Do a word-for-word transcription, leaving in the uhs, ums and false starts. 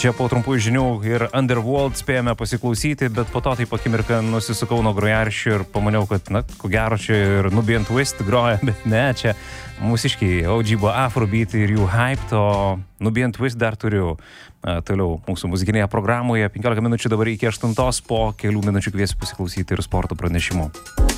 čia po trumpų žinių ir Underworld spėjome pasiklausyti, bet po to taip akimirką nusisukau nuo grojaraščių ir pamaniau, kad, na, ko gero čia ir Nubian Twist groja, bet ne, čia mūsiškiai O G buvo Afrobeat ir jų Hyped, o Nubian Twist dar turiu a, toliau mūsų muzikinėje programoje. penkiolika minučių dabar iki aštuntos, po kelių minučių kviesiu pasiklausyti ir sporto pranešimų.